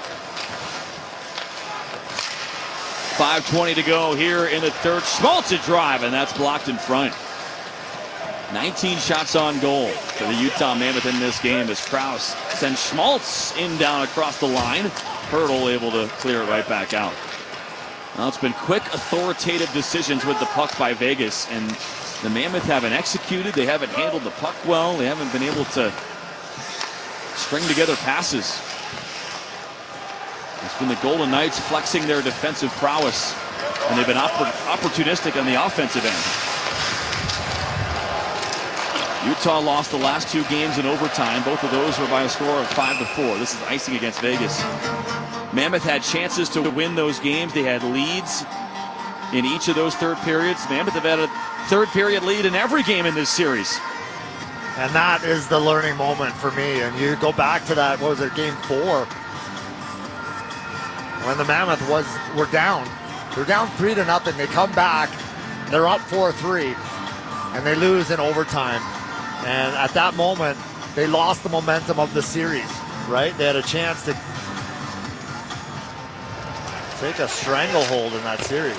5:20 to go here in the third. Schmaltz a drive, and that's blocked in front. 19 shots on goal for the Utah Mammoth in this game as Krause sends Schmaltz in down across the line. Hurdle able to clear it right back out. Well, it's been quick, authoritative decisions with the puck by Vegas, and the Mammoth haven't executed. They haven't handled the puck well. They haven't been able to string together passes. It's been the Golden Knights flexing their defensive prowess, and they've been opportunistic on the offensive end. Utah lost the last 2 games in overtime. Both of those were by a score of 5-4. This is icing against Vegas. Mammoth had chances to win those games. They had leads in each of those third periods. Mammoth have had a third period lead in every game in this series. And that is the learning moment for me. And you go back to that, what was it, Game 4? When the Mammoth were down. They're down 3-0. They come back. They're up 4-3. And they lose in overtime. And at that moment, they lost the momentum of the series, right? They had a chance to take a stranglehold in that series.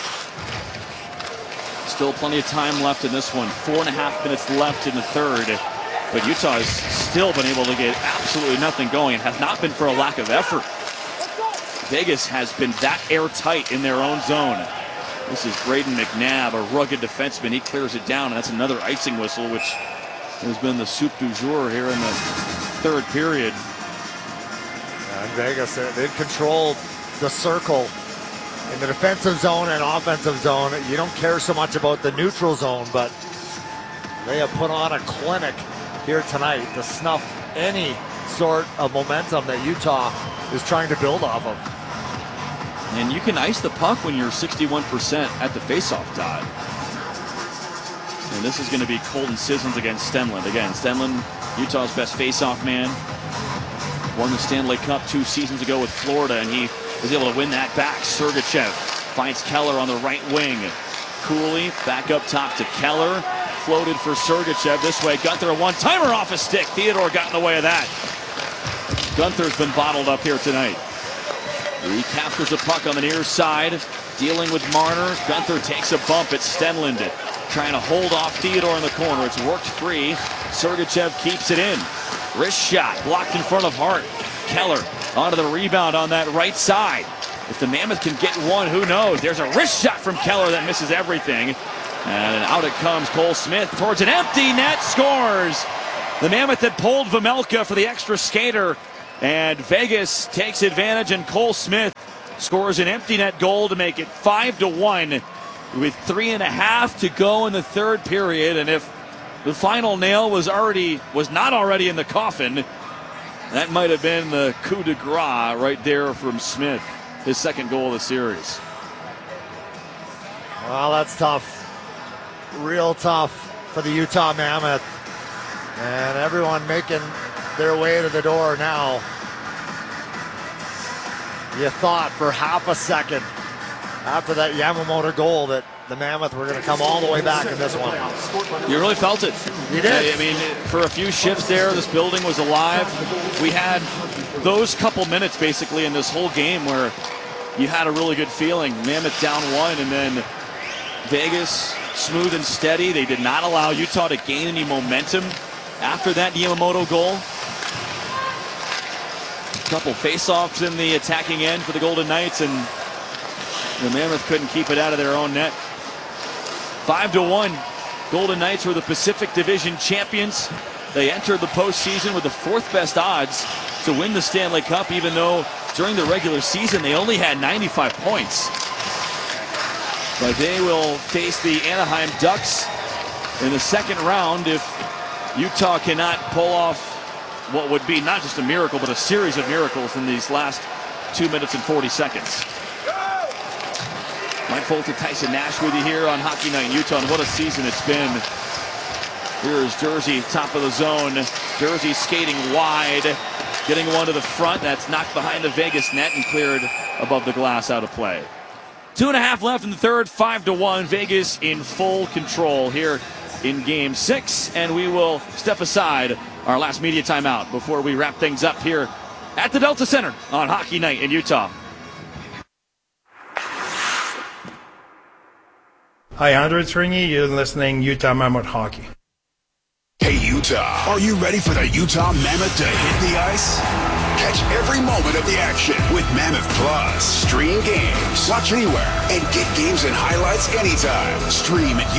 Still plenty of time left in this one. 4.5 minutes left in the third. But Utah has still been able to get absolutely nothing going. It has not been for a lack of effort. Vegas has been that airtight in their own zone. This is Braden McNabb, a rugged defenseman. He clears it down, and that's another icing whistle, which has been the soup du jour here in the third period. And Vegas, they've controlled the circle in the defensive zone and offensive zone. You don't care so much about the neutral zone, but they have put on a clinic here tonight to snuff any sort of momentum that Utah is trying to build off of. And you can ice the puck when you're 61% at the faceoff dot. And this is going to be Colton Sissons against Stenlund. Again, Stenlund, Utah's best faceoff man. Won the Stanley Cup 2 seasons ago with Florida, and he was able to win that back. Sergachev finds Keller on the right wing. Cooley back up top to Keller. Floated for Sergachev this way. Gunther, a one-timer off a stick. Theodore got in the way of that. Gunther's been bottled up here tonight. He captures the puck on the near side, dealing with Marner. Gunther takes a bump at Stenlund, trying to hold off Theodore in the corner. It's worked free. Sergachev keeps it in. Wrist shot blocked in front of Hart. Keller onto the rebound on that right side. If the Mammoth can get one, who knows? There's a wrist shot from Keller that misses everything. And out it comes. Cole Smith towards an empty net, scores. The Mammoth had pulled Vejmelka for the extra skater, and Vegas takes advantage, and Cole Smith scores an empty net goal to make it 5-1 with 3.5 to go in the third period. And if the final nail was not already in the coffin, that might have been the coup de grace right there from Smith, his second goal of the series. Well, that's tough. Real tough for the Utah Mammoth. And everyone making their way to the door now. You thought for half a second after that Yamamoto goal that the Mammoth were going to come all the way back in this one. You really felt it. You did. I mean, for a few shifts there, this building was alive. We had those couple minutes basically in this whole game where you had a really good feeling. Mammoth down 1, and then Vegas smooth and steady. They did not allow Utah to gain any momentum after that Yamamoto goal. A couple face-offs in the attacking end for the Golden Knights, and the Mammoth couldn't keep it out of their own net. 5-1. Golden Knights were the Pacific Division champions. They entered the postseason with the 4th best odds to win the Stanley Cup, even though during the regular season they only had 95 points. But they will face the Anaheim Ducks in the second round if Utah cannot pull off what would be not just a miracle, but a series of miracles in these last 2 minutes and 40 seconds. Mike Folta, Tyson Nash with you here on Hockey Night in Utah, and what a season it's been. Here is Jersey, top of the zone. Jersey skating wide, getting one to the front. That's knocked behind the Vegas net and cleared above the glass, out of play. 2.5 left in the third, 5-1. Vegas in full control here in Game 6, and we will step aside our last media timeout before we wrap things up here at the Delta Center on Hockey Night in Utah. Hi, Andrew Tringy. You're listening Utah Mammoth Hockey. Hey, Utah, are you ready for the Utah Mammoth to hit the ice? Catch every moment of the action with Mammoth Plus. Stream games, watch anywhere, and get games and highlights anytime. Stream at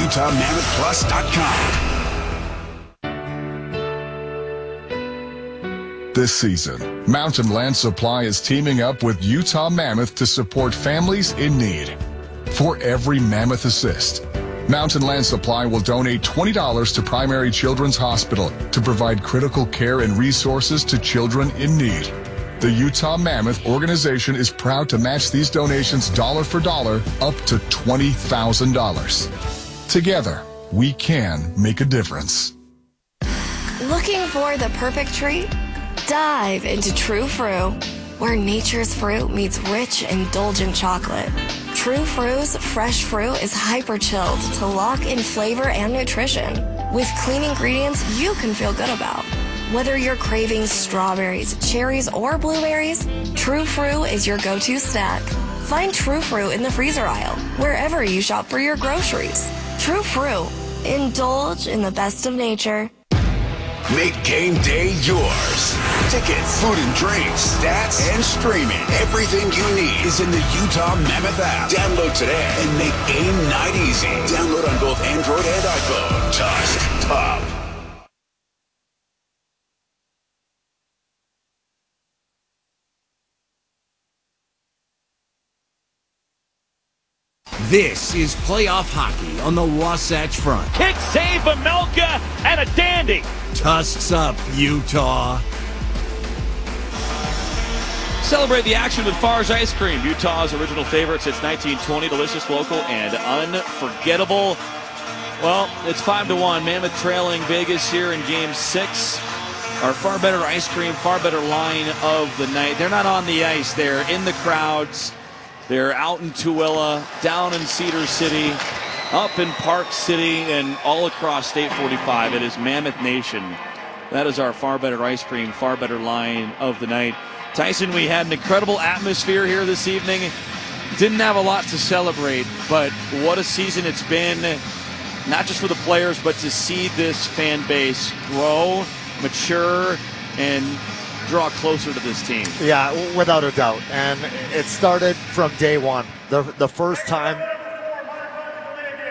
UtahMammothPlus.com. This season, Mountain Land Supply is teaming up with Utah Mammoth to support families in need. For every Mammoth assist, Mountain Land Supply will donate $20 to Primary Children's Hospital to provide critical care and resources to children in need. The Utah Mammoth organization is proud to match these donations dollar for dollar up to $20,000. Together, we can make a difference. Looking for the perfect treat? Dive into True Fruit, where nature's fruit meets rich, indulgent chocolate. True Fruit's fresh fruit is hyper-chilled to lock in flavor and nutrition with clean ingredients you can feel good about. Whether you're craving strawberries, cherries, or blueberries, True Fruit is your go-to snack. Find True Fruit in the freezer aisle, wherever you shop for your groceries. True Fruit. Indulge in the best of nature. Make game day yours. Tickets, food and drinks, stats, and streaming. Everything you need is in the Utah Mammoth app. Download today and make game night easy. Download on both Android and iPhone. Tusk Top. This is playoff hockey on the Wasatch Front. Kick save, Vejmelka, and a dandy. Tusks up, Utah. Celebrate the action with Farr's Ice Cream, Utah's original favorite since 1920. Delicious, local, and unforgettable. Well, it's 5-1. Mammoth trailing Vegas here in Game 6. Our far better ice cream, far better line of the night. They're not on the ice. They're in the crowds. They're out in Tooele, down in Cedar City, up in Park City, and all across State 45. It is Mammoth Nation. That is our far better ice cream, far better line of the night. Tyson, we had an incredible atmosphere here this evening. Didn't have a lot to celebrate, but what a season it's been, not just for the players, but to see this fan base grow, mature, and draw closer to this team. Yeah, without a doubt. And it started from day one. The first time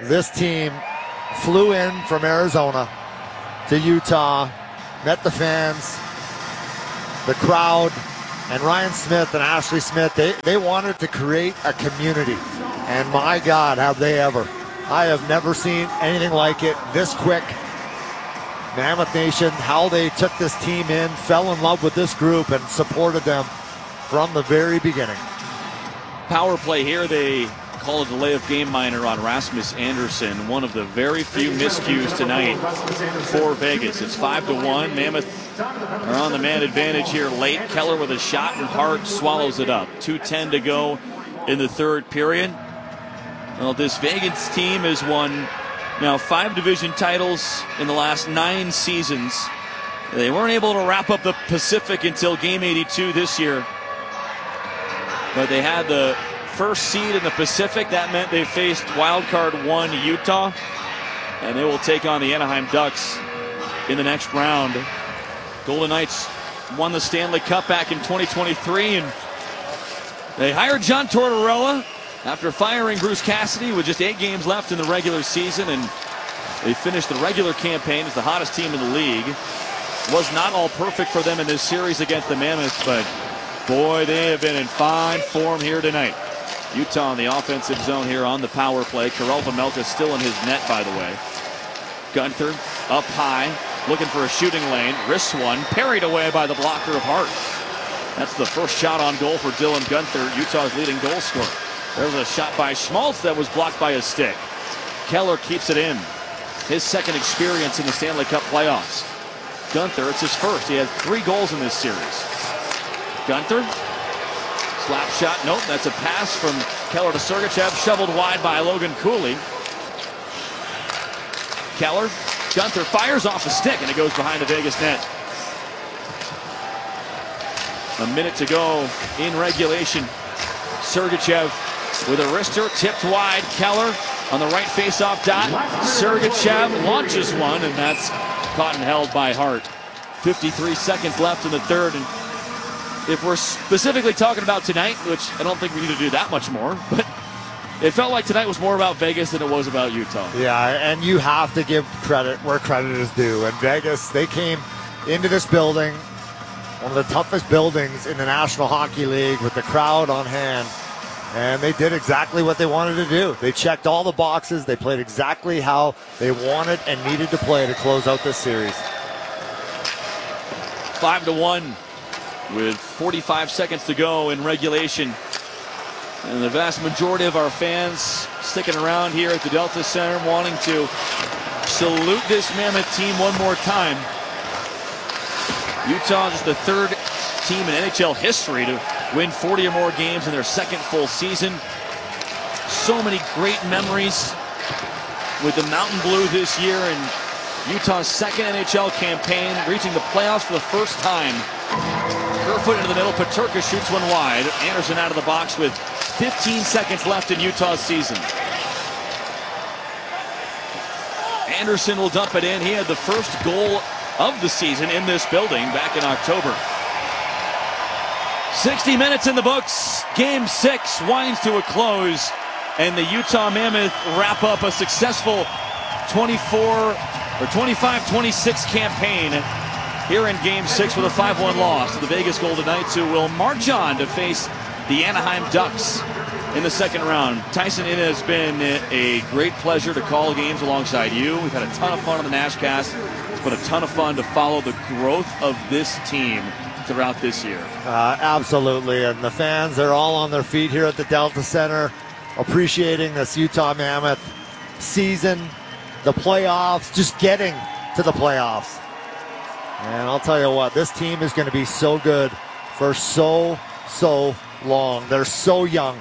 this team flew in from Arizona to Utah, met the fans, the crowd, and Ryan Smith and Ashley Smith. They wanted to create a community. And my God, have they ever. I have never seen anything like it this quick. Mammoth Nation, how they took this team in, fell in love with this group, and supported them from the very beginning. Power play here, they call a delay of game minor on Rasmus Anderson. One of the very few miscues tonight for Vegas. It's 5-1. Mammoth are on the man advantage here late. Keller with a shot and Hart swallows it up. 2:10 to go in the third period. Well, this Vegas team has won now 5 division titles in the last 9 seasons. They weren't able to wrap up the Pacific until game 82 this year. But they had the first seed in the Pacific. That meant they faced wildcard 1 Utah. And they will take on the Anaheim Ducks in the next round. Golden Knights won the Stanley Cup back in 2023. And they hired John Tortorella after firing Bruce Cassidy with just 8 games left in the regular season, and they finished the regular campaign as the hottest team in the league. Was not all perfect for them in this series against the Mammoths, but boy, they have been in fine form here tonight. Utah in the offensive zone here on the power play. Karel Vejmelka still in his net, by the way. Gunther up high, looking for a shooting lane. Wrists one, parried away by the blocker of Hart. That's the first shot on goal for Dylan Gunther, Utah's leading goal scorer. There was a shot by Schmaltz that was blocked by a stick. Keller keeps it in. His second experience in the Stanley Cup playoffs. Gunther, it's his first. He has 3 goals in this series. Gunther, slap shot. Nope, that's a pass from Keller to Sergachev, shoveled wide by Logan Cooley. Keller, Gunther fires off the stick, and it goes behind the Vegas net. A minute to go in regulation. Sergachev with a wrister, tipped wide. Keller on the right face-off dot. Sergachev launches one, and that's caught and held by Hart. 53 seconds left in the third, and if we're specifically talking about tonight, which I don't think we need to do that much more, but it felt like tonight was more about Vegas than it was about Utah. Yeah, and you have to give credit where credit is due. And Vegas, they came into this building, one of the toughest buildings in the National Hockey League, with the crowd on hand. And they did exactly what they wanted to do. They checked all the boxes. They played exactly how they wanted and needed to play to close out this series. 5-1 with 45 seconds to go in regulation. And the vast majority of our fans sticking around here at the Delta Center wanting to salute this Mammoth team one more time. Utah is the 3rd team in NHL history to win 40 or more games in their 2nd full season. So many great memories with the Mountain Blue this year, and Utah's 2nd NHL campaign, reaching the playoffs for the first time. Kerfoot into the middle, Peterka shoots one wide. Anderson out of the box with 15 seconds left in Utah's season. Anderson will dump it in. He had the first goal of the season in this building back in October. 60 minutes in the books. Game 6 winds to a close, and the Utah Mammoth wrap up a successful 25-26 campaign here in Game 6 with a 5-1 loss to the Vegas Golden Knights, who will march on to face the Anaheim Ducks in the 2nd round. Tyson, it has been a great pleasure to call games alongside you. We've had a ton of fun on the Nashcast. It's been a ton of fun to follow the growth of this team throughout this year. Absolutely, and the fans are all on their feet here at the Delta Center, appreciating this Utah Mammoth season, the playoffs, just getting to the playoffs. And I'll tell you what, this team is going to be so good for so long. They're so young.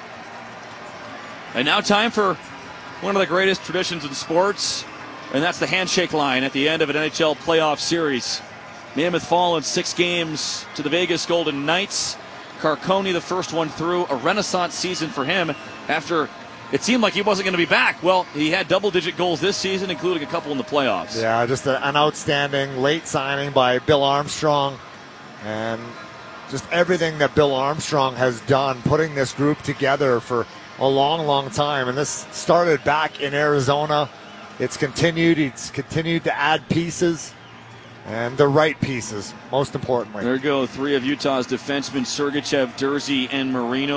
And now time for one of the greatest traditions in sports, and that's the handshake line at the end of an NHL playoff series. Mammoth fall in 6 games to the Vegas Golden Knights. Carcone, the first one through, a renaissance season for him after it seemed like he wasn't going to be back. Well, he had double-digit goals this season, including a couple in the playoffs. Yeah, just an outstanding late signing by Bill Armstrong, and just everything that Bill Armstrong has done, putting this group together for a long, long time. And this started back in Arizona. It's continued. He's continued to add pieces, and the right pieces, most importantly. There go 3 of Utah's defensemen, Sergachev, Durzi, and Marino.